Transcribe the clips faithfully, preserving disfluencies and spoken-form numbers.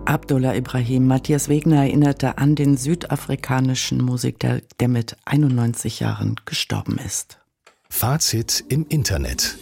Abdullah Ibrahim. Matthias Wegner erinnerte an den südafrikanischen Musiker, der mit einundneunzig Jahren gestorben ist. Fazit im Internet.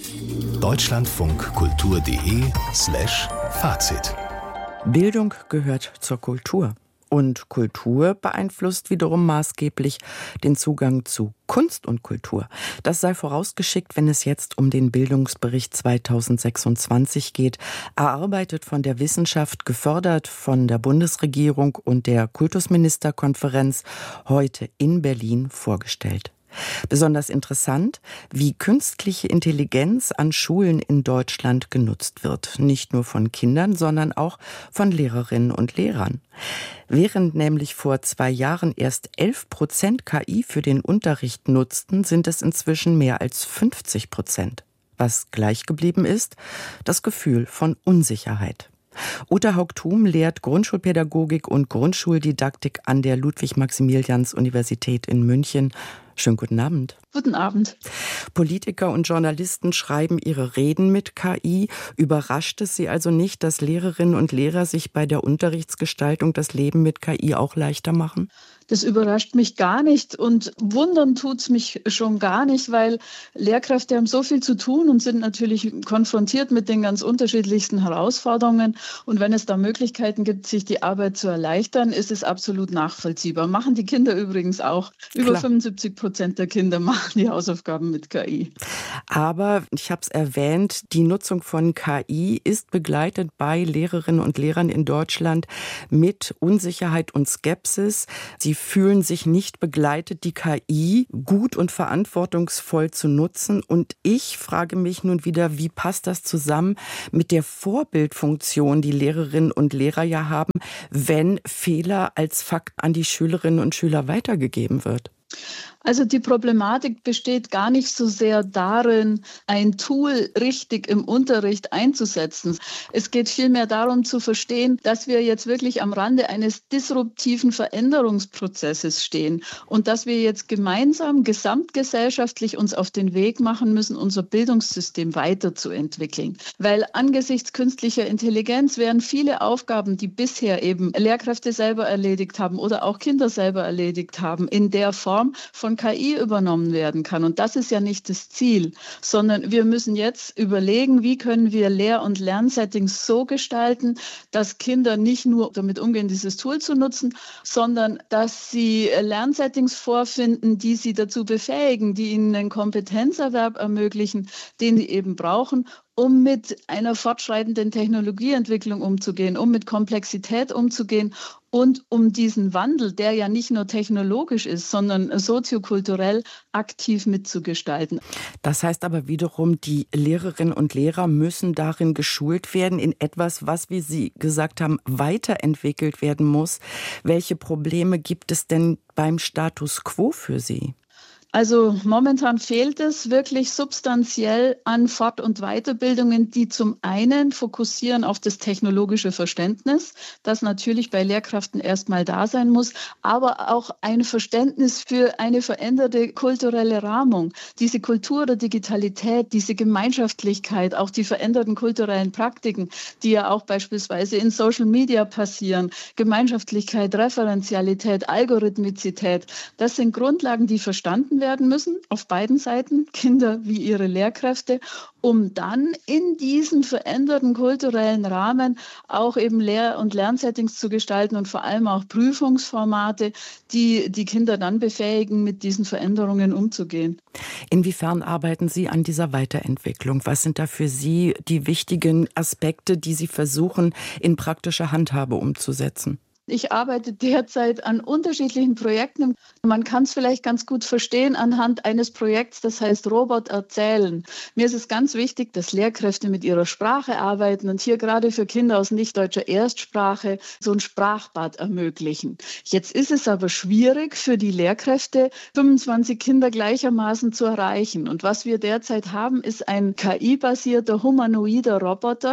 deutschlandfunkkultur.de slash Fazit. Bildung gehört zur Kultur. Und Kultur beeinflusst wiederum maßgeblich den Zugang zu Kunst und Kultur. Das sei vorausgeschickt, wenn es jetzt um den Bildungsbericht zweitausendsechsundzwanzig geht, erarbeitet von der Wissenschaft, gefördert von der Bundesregierung und der Kultusministerkonferenz, heute in Berlin vorgestellt. Besonders interessant, wie künstliche Intelligenz an Schulen in Deutschland genutzt wird. Nicht nur von Kindern, sondern auch von Lehrerinnen und Lehrern. Während nämlich vor zwei Jahren erst elf Prozent K I für den Unterricht nutzten, sind es inzwischen mehr als fünfzig Prozent. Was gleich geblieben ist, das Gefühl von Unsicherheit. Uta Haug-Thum lehrt Grundschulpädagogik und Grundschuldidaktik an der Ludwig-Maximilians-Universität in München. Schönen guten Abend. Guten Abend. Politiker und Journalisten schreiben ihre Reden mit K I. Überrascht es Sie also nicht, dass Lehrerinnen und Lehrer sich bei der Unterrichtsgestaltung das Leben mit K I auch leichter machen? Das überrascht mich gar nicht und wundern tut's mich schon gar nicht, weil Lehrkräfte haben so viel zu tun und sind natürlich konfrontiert mit den ganz unterschiedlichsten Herausforderungen. Und wenn es da Möglichkeiten gibt, sich die Arbeit zu erleichtern, ist es absolut nachvollziehbar. Machen die Kinder übrigens auch. Über Klar. fünfundsiebzig Prozent der Kinder machen die Hausaufgaben mit K I. Aber, ich habe es erwähnt, die Nutzung von K I ist begleitet bei Lehrerinnen und Lehrern in Deutschland mit Unsicherheit und Skepsis. Sie fühlen sich nicht begleitet, die K I gut und verantwortungsvoll zu nutzen. Und ich frage mich nun wieder, wie passt das zusammen mit der Vorbildfunktion, die Lehrerinnen und Lehrer ja haben, wenn Fehler als Fakt an die Schülerinnen und Schüler weitergegeben wird? Also die Problematik besteht gar nicht so sehr darin, ein Tool richtig im Unterricht einzusetzen. Es geht vielmehr darum zu verstehen, dass wir jetzt wirklich am Rande eines disruptiven Veränderungsprozesses stehen und dass wir jetzt gemeinsam, gesamtgesellschaftlich uns auf den Weg machen müssen, unser Bildungssystem weiterzuentwickeln. Weil angesichts künstlicher Intelligenz werden viele Aufgaben, die bisher eben Lehrkräfte selber erledigt haben oder auch Kinder selber erledigt haben, in der Form von K I übernommen werden kann. Und das ist ja nicht das Ziel, sondern wir müssen jetzt überlegen, wie können wir Lehr- und Lernsettings so gestalten, dass Kinder nicht nur damit umgehen, dieses Tool zu nutzen, sondern dass sie Lernsettings vorfinden, die sie dazu befähigen, die ihnen einen Kompetenzerwerb ermöglichen, den sie eben brauchen, um mit einer fortschreitenden Technologieentwicklung umzugehen, um mit Komplexität umzugehen und um diesen Wandel, der ja nicht nur technologisch ist, sondern soziokulturell aktiv mitzugestalten. Das heißt aber wiederum, die Lehrerinnen und Lehrer müssen darin geschult werden, in etwas, was, wie Sie gesagt haben, weiterentwickelt werden muss. Welche Probleme gibt es denn beim Status quo für Sie? Also momentan fehlt es wirklich substanziell an Fort- und Weiterbildungen, die zum einen fokussieren auf das technologische Verständnis, das natürlich bei Lehrkräften erstmal da sein muss, aber auch ein Verständnis für eine veränderte kulturelle Rahmung. Diese Kultur der Digitalität, diese Gemeinschaftlichkeit, auch die veränderten kulturellen Praktiken, die ja auch beispielsweise in Social Media passieren, Gemeinschaftlichkeit, Referenzialität, Algorithmizität, das sind Grundlagen, die verstanden werden müssen, auf beiden Seiten, Kinder wie ihre Lehrkräfte, um dann in diesem veränderten kulturellen Rahmen auch eben Lehr- und Lernsettings zu gestalten und vor allem auch Prüfungsformate, die die Kinder dann befähigen, mit diesen Veränderungen umzugehen. Inwiefern arbeiten Sie an dieser Weiterentwicklung? Was sind da für Sie die wichtigen Aspekte, die Sie versuchen, in praktische Handhabe umzusetzen? Ich arbeite derzeit an unterschiedlichen Projekten. Man kann es vielleicht ganz gut verstehen anhand eines Projekts, das heißt Robot erzählen. Mir ist es ganz wichtig, dass Lehrkräfte mit ihrer Sprache arbeiten und hier gerade für Kinder aus nicht deutscher Erstsprache so ein Sprachbad ermöglichen. Jetzt ist es aber schwierig für die Lehrkräfte, fünfundzwanzig Kinder gleichermaßen zu erreichen. Und was wir derzeit haben, ist ein K I-basierter humanoider Roboter,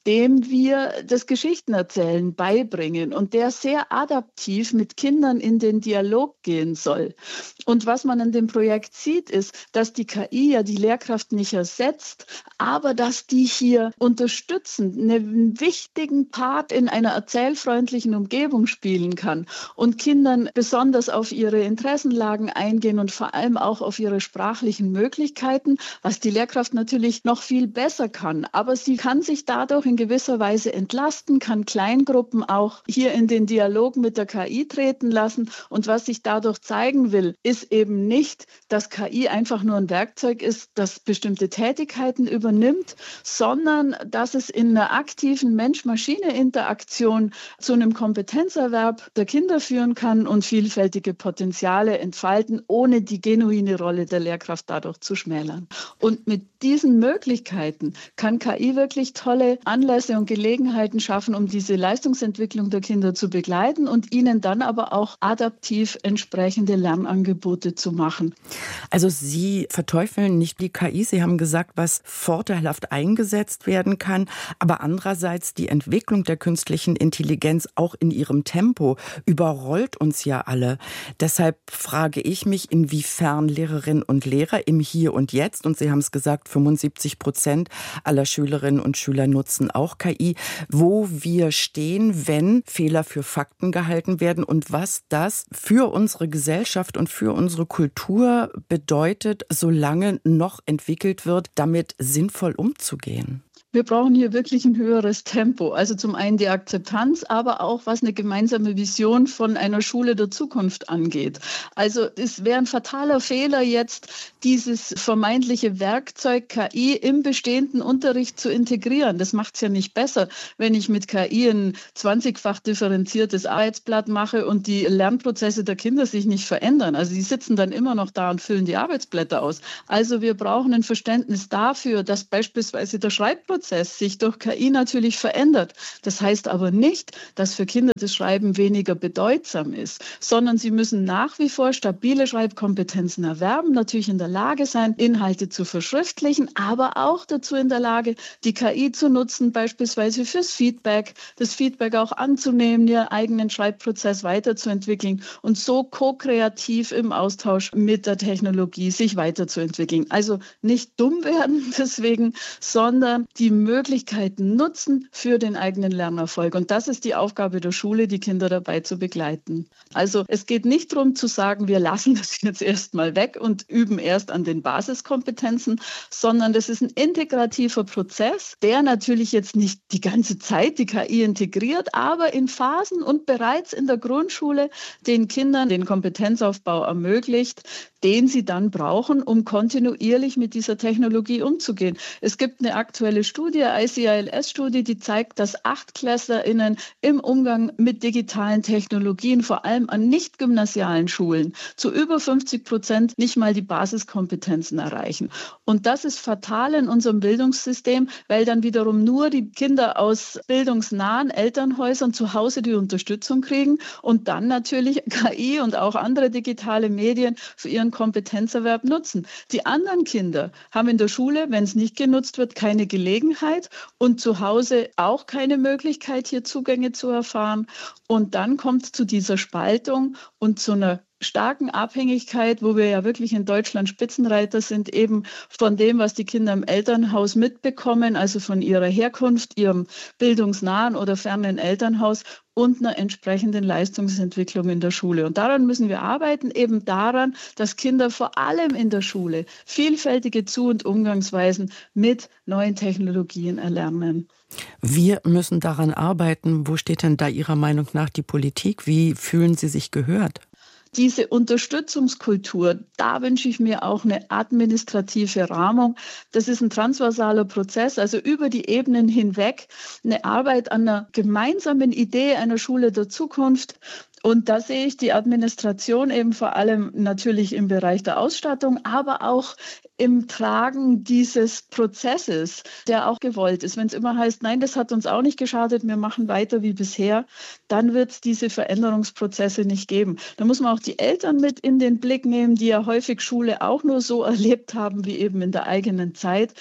dem wir das Geschichtenerzählen beibringen und der sehr adaptiv mit Kindern in den Dialog gehen soll. Und was man in dem Projekt sieht, ist, dass die K I ja die Lehrkraft nicht ersetzt, aber dass die hier unterstützend einen wichtigen Part in einer erzählfreundlichen Umgebung spielen kann und Kindern besonders auf ihre Interessenlagen eingehen und vor allem auch auf ihre sprachlichen Möglichkeiten, was die Lehrkraft natürlich noch viel besser kann. Aber sie kann sich dadurch in gewisser Weise entlasten, kann Kleingruppen auch hier in den Dialog mit der K I treten lassen. Und was sich dadurch zeigen will, ist eben nicht, dass K I einfach nur ein Werkzeug ist, das bestimmte Tätigkeiten übernimmt, sondern dass es in einer aktiven Mensch-Maschine-Interaktion zu einem Kompetenzerwerb der Kinder führen kann und vielfältige Potenziale entfalten, ohne die genuine Rolle der Lehrkraft dadurch zu schmälern. Und mit diesen Möglichkeiten kann K I wirklich tolle Anlässe und Gelegenheiten schaffen, um diese Leistungsentwicklung der Kinder zu begleiten und ihnen dann aber auch adaptiv entsprechende Lernangebote zu machen. Also Sie verteufeln nicht die K I. Sie haben gesagt, was vorteilhaft eingesetzt werden kann, aber andererseits die Entwicklung der künstlichen Intelligenz auch in ihrem Tempo überrollt uns ja alle. Deshalb frage ich mich, inwiefern Lehrerinnen und Lehrer im Hier und Jetzt, und Sie haben es gesagt, fünfundsiebzig Prozent aller Schülerinnen und Schüler nutzen auch K I, wo wir stehen, wenn Fehler für Fakten gehalten werden und was das für unsere Gesellschaft und für unsere Kultur bedeutet, solange noch entwickelt wird, damit sinnvoll umzugehen. Wir brauchen hier wirklich ein höheres Tempo. Also zum einen die Akzeptanz, aber auch was eine gemeinsame Vision von einer Schule der Zukunft angeht. Also es wäre ein fataler Fehler jetzt, dieses vermeintliche Werkzeug K I im bestehenden Unterricht zu integrieren. Das macht es ja nicht besser, wenn ich mit K I ein zwanzigfach differenziertes Arbeitsblatt mache und die Lernprozesse der Kinder sich nicht verändern. Also die sitzen dann immer noch da und füllen die Arbeitsblätter aus. Also wir brauchen ein Verständnis dafür, dass beispielsweise der Schreibprozess sich durch K I natürlich verändert. Das heißt aber nicht, dass für Kinder das Schreiben weniger bedeutsam ist, sondern sie müssen nach wie vor stabile Schreibkompetenzen erwerben, natürlich in der Lage sein, Inhalte zu verschriftlichen, aber auch dazu in der Lage, die K I zu nutzen, beispielsweise fürs Feedback, das Feedback auch anzunehmen, ihren eigenen Schreibprozess weiterzuentwickeln und so ko-kreativ im Austausch mit der Technologie sich weiterzuentwickeln. Also nicht dumm werden deswegen, sondern die Möglichkeiten nutzen für den eigenen Lernerfolg. Und das ist die Aufgabe der Schule, die Kinder dabei zu begleiten. Also es geht nicht darum zu sagen, wir lassen das jetzt erstmal weg und üben erst an den Basiskompetenzen, sondern das ist ein integrativer Prozess, der natürlich jetzt nicht die ganze Zeit die K I integriert, aber in Phasen und bereits in der Grundschule den Kindern den Kompetenzaufbau ermöglicht, den sie dann brauchen, um kontinuierlich mit dieser Technologie umzugehen. Es gibt eine aktuelle Studie, I C I L S-Studie, die zeigt, dass AchtklässlerInnen im Umgang mit digitalen Technologien, vor allem an nicht-gymnasialen Schulen, zu über fünfzig Prozent nicht mal die Basiskompetenzen erreichen. Und das ist fatal in unserem Bildungssystem, weil dann wiederum nur die Kinder aus bildungsnahen Elternhäusern zu Hause die Unterstützung kriegen und dann natürlich K I und auch andere digitale Medien für ihren Kompetenzerwerb nutzen. Die anderen Kinder haben in der Schule, wenn es nicht genutzt wird, keine Gelegenheit und zu Hause auch keine Möglichkeit, hier Zugänge zu erfahren. Und dann kommt es zu dieser Spaltung und zu einer starken Abhängigkeit, wo wir ja wirklich in Deutschland Spitzenreiter sind, eben von dem, was die Kinder im Elternhaus mitbekommen, also von ihrer Herkunft, ihrem bildungsnahen oder fernen Elternhaus und einer entsprechenden Leistungsentwicklung in der Schule. Und daran müssen wir arbeiten, eben daran, dass Kinder vor allem in der Schule vielfältige Zu- und Umgangsweisen mit neuen Technologien erlernen. Wir müssen daran arbeiten. Wo steht denn da Ihrer Meinung nach die Politik? Wie fühlen Sie sich gehört? Diese Unterstützungskultur, da wünsche ich mir auch eine administrative Rahmung. Das ist ein transversaler Prozess, also über die Ebenen hinweg, eine Arbeit an einer gemeinsamen Idee einer Schule der Zukunft. Und da sehe ich die Administration eben vor allem natürlich im Bereich der Ausstattung, aber auch im Tragen dieses Prozesses, der auch gewollt ist. Wenn es immer heißt, nein, das hat uns auch nicht geschadet, wir machen weiter wie bisher, dann wird es diese Veränderungsprozesse nicht geben. Da muss man auch die Eltern mit in den Blick nehmen, die ja häufig Schule auch nur so erlebt haben wie eben in der eigenen Zeit.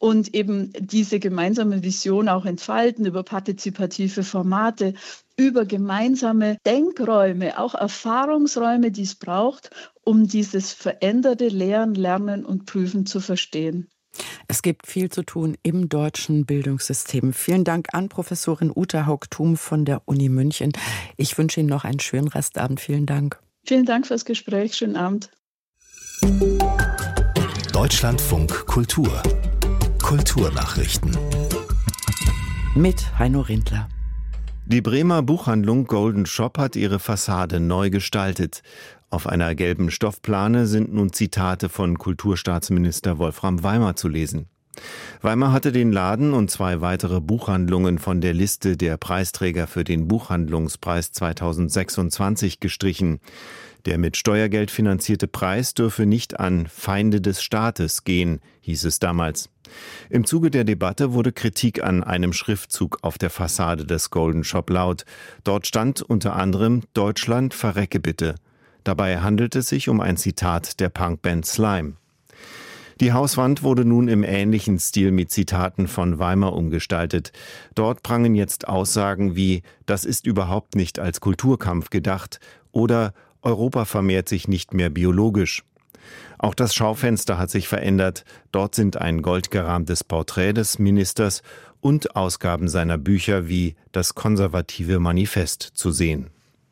und eben diese gemeinsame Vision auch entfalten über partizipative Formate, über gemeinsame Denkräume, auch Erfahrungsräume, die es braucht, um dieses veränderte Lehren, Lernen und Prüfen zu verstehen. Es gibt viel zu tun im deutschen Bildungssystem. Vielen Dank an Professorin Uta Haug-Thum von der Uni München. Ich wünsche Ihnen noch einen schönen Restabend. Vielen Dank. Vielen Dank fürs Gespräch. Schönen Abend. Deutschlandfunk Kultur. Kulturnachrichten. Mit Heino Rindler. Die Bremer Buchhandlung Golden Shop hat ihre Fassade neu gestaltet. Auf einer gelben Stoffplane sind nun Zitate von Kulturstaatsminister Wolfram Weimer zu lesen. Weimer hatte den Laden und zwei weitere Buchhandlungen von der Liste der Preisträger für den Buchhandlungspreis zweitausendsechsundzwanzig gestrichen. Der mit Steuergeld finanzierte Preis dürfe nicht an Feinde des Staates gehen, hieß es damals. Im Zuge der Debatte wurde Kritik an einem Schriftzug auf der Fassade des Golden Shop laut. Dort stand unter anderem »Deutschland, verrecke bitte«. Dabei handelt es sich um ein Zitat der Punkband Slime. Die Hauswand wurde nun im ähnlichen Stil mit Zitaten von Weimer umgestaltet. Dort prangen jetzt Aussagen wie »Das ist überhaupt nicht als Kulturkampf gedacht« oder »Europa vermehrt sich nicht mehr biologisch«. Auch das Schaufenster hat sich verändert. Dort sind ein goldgerahmtes Porträt des Ministers und Ausgaben seiner Bücher wie »Das konservative Manifest« zu sehen.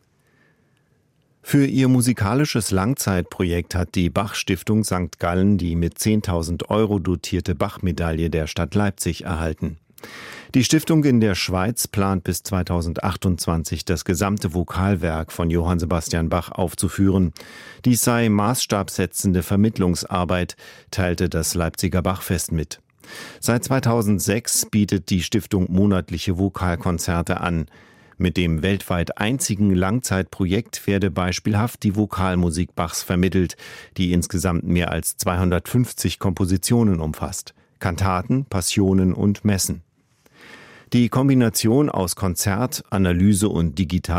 Für ihr musikalisches Langzeitprojekt hat die Bach-Stiftung Sankt Gallen die mit zehntausend Euro dotierte Bach-Medaille der Stadt Leipzig erhalten. Die Stiftung in der Schweiz plant bis zweitausendachtundzwanzig das gesamte Vokalwerk von Johann Sebastian Bach aufzuführen. Dies sei maßstabsetzende Vermittlungsarbeit, teilte das Leipziger Bachfest mit. Seit zweitausendsechs bietet die Stiftung monatliche Vokalkonzerte an. Mit dem weltweit einzigen Langzeitprojekt werde beispielhaft die Vokalmusik Bachs vermittelt, die insgesamt mehr als zweihundertfünfzig Kompositionen umfasst. Kantaten, Passionen und Messen. Die Kombination aus Konzert, Analyse und digital